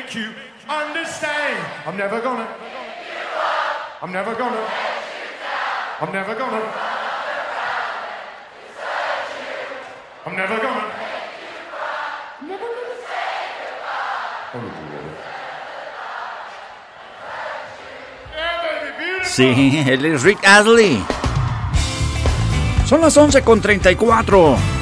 make you understand. I'm never gonna. I'm never gonna. I'm never gonna. I'm never gonna. I'm never gonna say goodbye. Yeah, baby, beautiful. Sí, él es Rick Astley. Son las 11:34.